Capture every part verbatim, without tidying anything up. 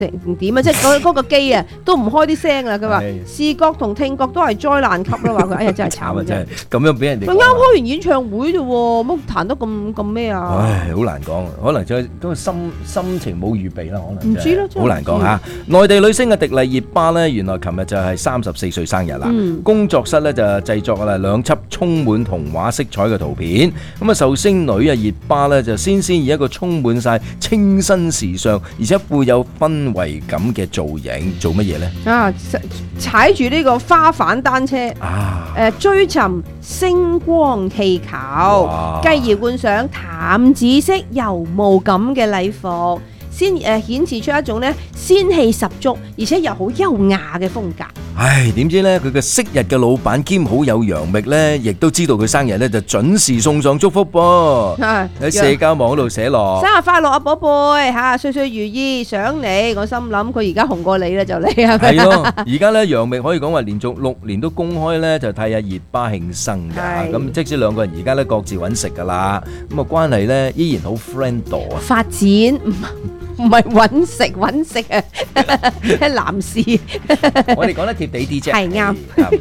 點啊？即係嗰嗰個機啊，都唔開啲聲啊！佢話視覺同聽覺都係災難級咯，話佢哎呀真係慘啊！真係咁樣俾人哋。 佢啱開完演唱會啫喎，乜彈得咁咁咩啊？ 唉，好難講，可能就係嗰個心心情冇預備啦，可能。 唔知咯， 好難講嚇。內地女星嘅迪麗熱巴咧，原來琴日就係三十四歲生日啦。嗯、工作室咧就製作啦兩輯充滿童話色彩嘅圖片。咁啊，壽星女啊熱巴咧就先先以一個充滿晒清新時尚，而且富有氛圍感嘅造型，做乜嘢咧？啊， 踩住呢個花瓣單車啊！誒、呃，追尋星光氣球，繼而換上淡紫色油霧感嘅禮服。先誒顯示出一種咧仙氣十足，而且又好優雅嘅風格。 唉，點知咧佢嘅昔日嘅老闆兼好友楊冪咧，亦都知道佢生日咧，就準時送上祝福噃。喺社交網度寫落生日快樂啊，寶貝嚇，歲歲如意，想你。我心諗佢而家紅過你啦，就你係咪？ 係咯，而家咧楊冪可以講話連續六年都公開咧就替阿熱巴慶生㗎。咁即使兩個人而家咧各自揾食㗎啦，咁啊關係咧依然好 friend 度啊。 發展唔唔係揾食揾食啊，係男士。 我哋講得貼地啲啫。 係啱。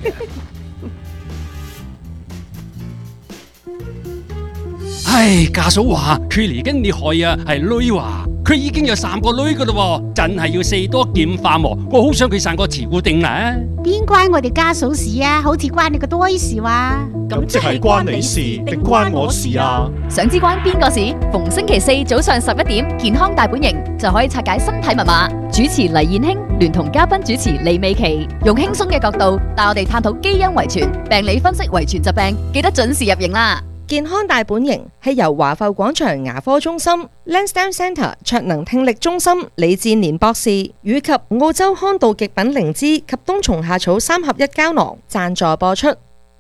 唉，家嫂話佢嚟緊你害啊，係女話佢已經有三個女噶啦，真係要四多劍化喎。我好想佢生個慈固定啦。 邊關我哋家嫂事啊？好似關你個多事話。 咁即係關你事定關我事啊？ 想知關邊個事？逢星期四早上十一點，健康大本營就可以拆解身體密碼。主持黎燕卿聯同嘉賓主持李美琪，用輕鬆嘅角度帶我哋探討基因遺傳、病理分析遺傳疾病，記得準時入營啦！ 健康大本營係由華埠廣場牙科中心、Lansdowne Centre 卓能聽力中心李志年博士以及澳洲康道極品靈芝及冬蟲夏草三合一膠囊贊助播出。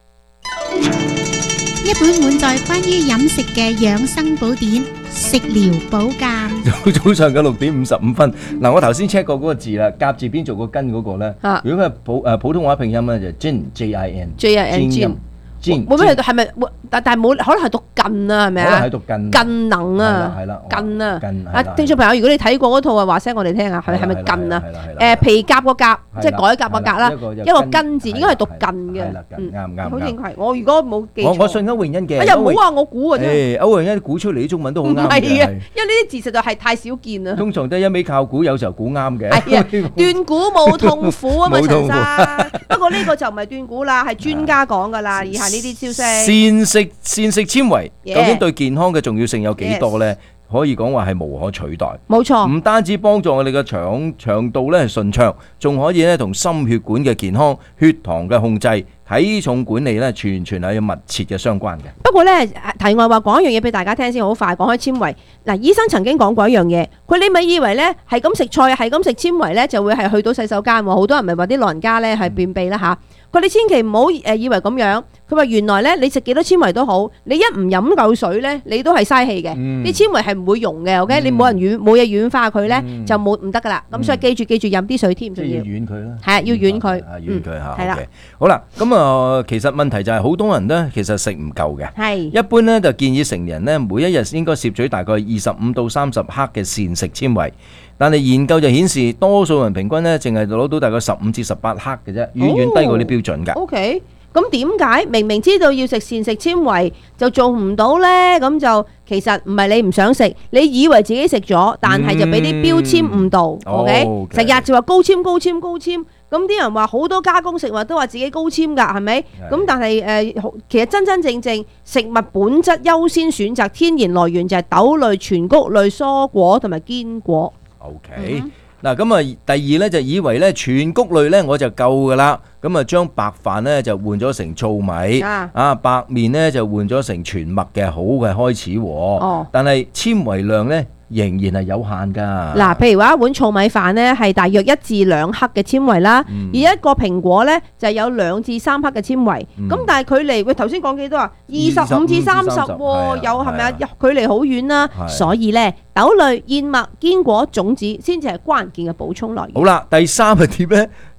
一本滿載關於飲食嘅養生寶典，食療保健。 早上嘅六點五十五分，嗱我頭先 check 過嗰個字啦，甲字邊做個根嗰個咧，如果佢係普誒普通話拼音咧就 Jin J I N J I N Jin。會唔會係咪？但但係冇可能係讀近啊？係咪啊？ 可能係讀近。 近能啊！ 係啦， 近啊！ 近啊！聽眾朋友，如果你睇過嗰套啊，話聲我哋聽啊，係係咪近啊？誒皮甲個甲，即係改甲個甲啦，一個根字應該係讀近嘅。 係啦，啱啱啱。 好似係我如果冇記錯。 我我信歐榮欣嘅。 哎呀，唔好話我估啊真係。 歐榮欣估出嚟啲中文都好啱嘅。 唔係啊，因為呢啲字實在係太少見啦。 通常都係一味靠估，有時候估啱嘅。 係啊，斷估冇痛苦啊嘛，陳生。不過呢個就唔係斷估啦，係專家講㗎啦。以下呢啲消息。膳食膳食纖維究竟對健康嘅重要性有幾多呢？可以講話係無可取代。 冇錯， 唔單止幫助我哋嘅腸腸道咧係順暢，仲可以咧同心血管嘅健康、血糖嘅控制、體重管理咧，全全係有密切嘅相關嘅。 不過咧，題外話講一樣嘢俾大家聽先，好快講開纖維。嗱，醫生曾經講過一樣嘢，佢你咪以為咧係咁食菜，係咁食纖維咧就會係去到洗手間喎。好多人咪話啲老人家咧係便秘啦嚇。佢哋千祈唔好誒以為咁樣。佢話原來咧，你食幾多纖維都好，你一唔飲夠水咧，你都係嘥氣嘅。啲纖維係唔會溶嘅 ，OK？你冇人軟冇嘢軟化佢咧，就冇唔得噶啦。咁所以記住記住飲啲水添，仲要軟佢啦。係啊，要軟佢。 啊，軟佢嚇。 係啦。 好啦，咁啊，其實問題就係好多人咧，其實食唔夠嘅。 係。 一般咧就建議成年人咧，每一日應該攝取大概二十五到三十克嘅膳食纖維。但係研究就顯示，多數人平均咧，淨係攞到大概十五至十八克嘅啫，遠遠低過啲標準㗎。 O K。咁點解明明知道要食膳食纖維就做唔到呢？咁就其實唔係你唔想食，你以為自己食咗，但係就俾啲標籤誤導。O K，成日就話高纖高纖高纖，咁啲人話好多加工食物都話自己高纖㗎，係咪？咁但係誒，其實真真正正食物本質優先選擇天然來源就係豆類、全穀類、蔬果同埋堅果。 O K。嗱咁啊，第二咧就以為咧全穀類咧我就夠噶啦，咁啊將白飯咧就換咗成糙米，啊，啊白麵咧就換咗成全麥嘅好嘅開始，哦，但係纖維量咧仍然係有限噶。 嗱，譬如話一碗糙米飯咧係大約一至兩克嘅纖維啦，嗯、而一個蘋果咧就有兩至三克嘅纖維，咁、嗯、但係距離喂頭先講幾多啊？二十五至三十喎，有係咪啊？距離好遠啦，所以咧豆類、燕麥、堅果、種子先至係關鍵嘅補充來源。 好啦，第三係點咧？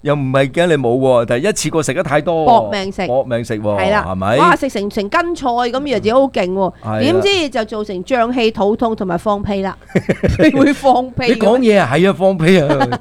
又唔係驚你冇喎，但係一次過食得太多， 搏命食搏命食喎， 係啦， 係咪？ 哇！食成成斤菜咁，以為自己好勁喎， 係啦點知就造成脹氣、肚痛同埋放屁啦，會放屁嘅。 你講嘢啊，係啊，放屁啊！